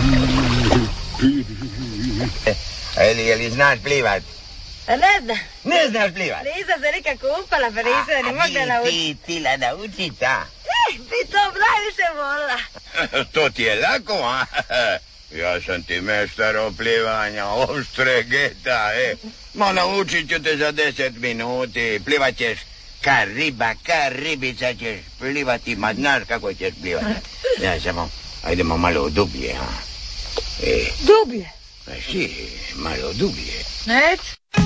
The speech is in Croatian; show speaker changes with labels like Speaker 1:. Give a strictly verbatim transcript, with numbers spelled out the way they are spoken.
Speaker 1: Eli, eli znaš plivat?
Speaker 2: Ne znam.
Speaker 1: Ne znaš plivat?
Speaker 2: Nisam se nikad kupala, pa nisam ni mogla naučiti.
Speaker 1: Ti, ti la naučit, a?
Speaker 2: E, bi to najviše volila.
Speaker 1: To ti je lako, a? Ja sam ti meštar oplivanja, oštre geta, e. Ma naučit ću te za deset minuti, plivat ćeš ka riba, ka ribica ćeš plivati, ma znaš kako ćeš plivati. Ja samo, ajdemo malo dublje, a? E.
Speaker 2: Dublje?
Speaker 1: Pa si, malo dublje.
Speaker 2: Neću.